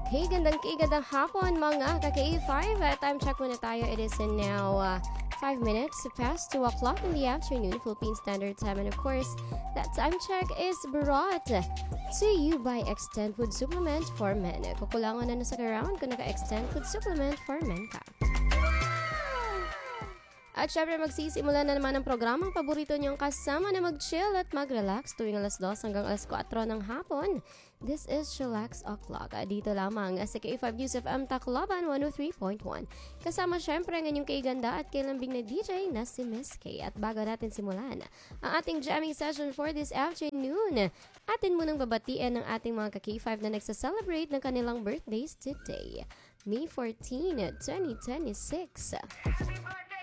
Hey, gandang hapon mga kaka-A5. Time check muna tayo. It is now 5 minutes past 2 o'clock in the afternoon, Philippine Standard Time. And of course, that time check is brought to you by Extend Food Supplement for Men. Kukulangan na sa karound kung naka-Extend Food Supplement for Men ka. At syempre magsisimula na naman ang programang paborito niyong kasama na mag-chill at mag-relax tuwing alas 2 hanggang alas 4 ng hapon. This is Chillax O'Clock. Dito lamang sa K5 News FM Tacloban 103.1. Kasama syempre ang inyong kaiganda at kailambing na DJ na si Miss K. At bago natin simulan ang ating jamming session for this afternoon, atin munang babatiin ng ating mga ka-K5 na nagsa-celebrate ng kanilang birthdays today. May 14, 2026.